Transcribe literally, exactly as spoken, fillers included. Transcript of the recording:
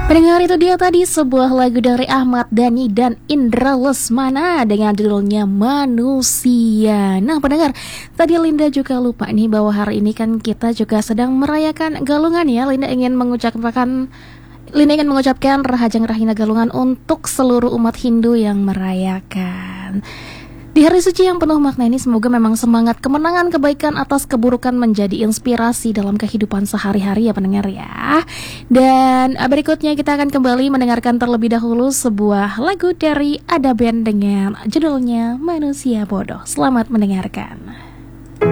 Pendengar, itu dia tadi sebuah lagu dari Ahmad Dhani dan Indra Lesmana dengan judulnya Manusia. Nah pendengar, tadi Linda juga lupa nih bahwa hari ini kan kita juga sedang merayakan Galungan ya. Linda ingin mengucapkan Linda ingin mengucapkan Rahajang Rahina Galungan untuk seluruh umat Hindu yang merayakan. Di hari suci yang penuh makna ini, semoga memang semangat kemenangan kebaikan atas keburukan menjadi inspirasi dalam kehidupan sehari-hari ya pendengar ya. Dan berikutnya kita akan kembali mendengarkan terlebih dahulu sebuah lagu dari Ada Band dengan judulnya Manusia Bodoh. Selamat mendengarkan.